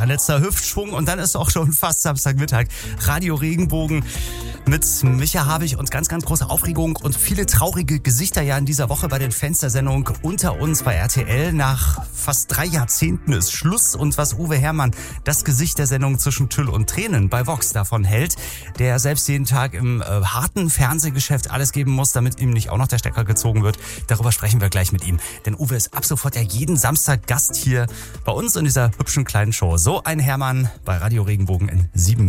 ein letzter Hüftschwung und dann ist auch schon fast Samstagmittag. Radio Regenbogen mit Micha Habich und ganz, ganz große Aufregung und viele traurige Gesichter ja in dieser Woche bei den Fans der Sendung Unter uns bei RTL. Nach fast 3 Jahrzehnten ist Schluss und was Uwe Herrmann, das Gesicht der Sendung zwischen Tüll und Tränen bei Vox davon hält, der selbst jeden Tag im harten Fernsehgeschäft alles geben muss, damit ihm nicht auch noch der Stecker gezogen wird. Darüber sprechen wir gleich mit ihm. Denn Uwe ist ab sofort ja jeden Samstag Gast hier bei uns in dieser hübschen kleinen Show. So ein Herrmann bei Radio Regenbogen in 7 Minuten.